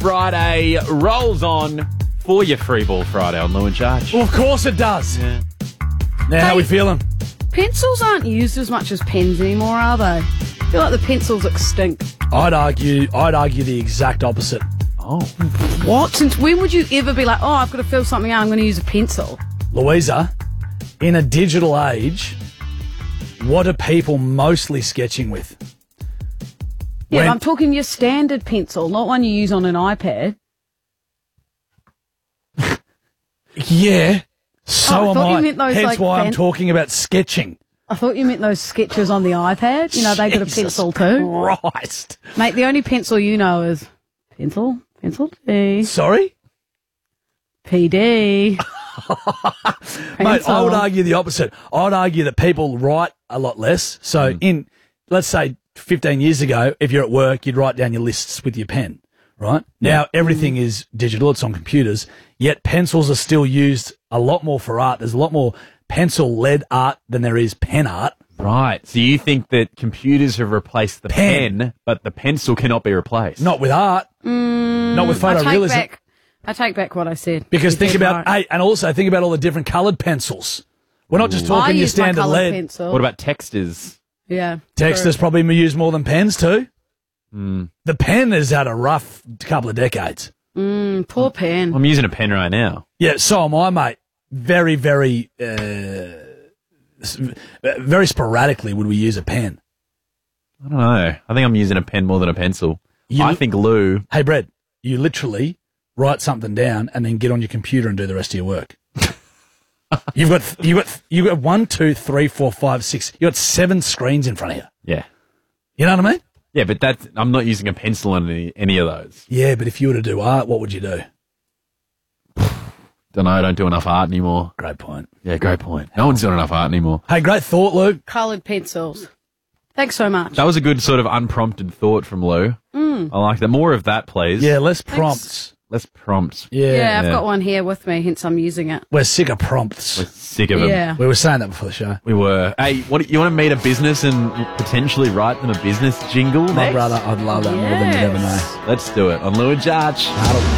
Friday rolls on for your Free Ball Friday on Lou and Judge. Well, of course it does. Yeah. Now, how we feeling? Pencils aren't used as much as pens anymore, are they? I feel like the pencil's extinct. I'd argue the exact opposite. Oh. What? Since when would you ever be like, oh, I've got to fill something out, I'm going to use a pencil? Louisa, in a digital age, what are people mostly sketching with? Yeah, When- but I'm talking your standard pencil, not one you use on an iPad. Yeah, so I am thought you I. meant those, Hence like, why I'm talking about sketching. I thought you meant those sketches on the iPad. You know, they got a Jesus pencil too. Christ. Mate, the only pencil you know is pencil D, Sorry? PD. Mate, I would argue the opposite. I'd argue that people write a lot less. So in, let's say, 15 years ago, if you're at work, you'd write down your lists with your pen, right? Now, everything is digital. It's on computers. Yet pencils are still used a lot more for art. There's a lot more pencil-led art than there is pen art. Right. So you think that computers have replaced the pen, but the pencil cannot be replaced? Not with art. Not with photorealism. I take back what I said. Because You think did about, right. and also think about all the different coloured pencils. We're not just I talking your use my standard coloured lead. pencil. What about texters? Yeah. Texters probably used more than pens too. The pen has had a rough couple of decades. Poor pen. I'm using a pen right now. Yeah, so am I, mate. Very, very, very sporadically would we use a pen. I don't know. I think I'm using a pen more than a pencil. I think Lou... Hey, Brett, you literally write something down and then get on your computer and do the rest of your work. You've got 1, 2, 3, 4, 5, 6. You've got 7 screens in front of you. Yeah. You know what I mean? Yeah, but I'm not using a pencil on any of those. Yeah, but if you were to do art, what would you do? Don't know. I don't do enough art anymore. Great point. Yeah, great point. No one's doing enough art anymore. Hey, great thought, Luke. Coloured pencils. Thanks so much. That was a good sort of unprompted thought from Lou. I like that. More of that, please. Yeah, less prompts. Less prompts. Yeah, I've got one here with me, hence I'm using it. We're sick of prompts. We're sick of them. Yeah. We were saying that before the show. We were. Hey, what you want to meet a business and potentially write them a business jingle? My next? brother, I'd love that more than you'd ever know. Let's do it on Lou and Judge.